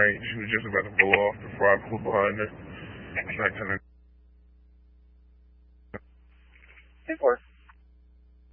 right. She was just about to blow off before I pulled behind her. 10-4.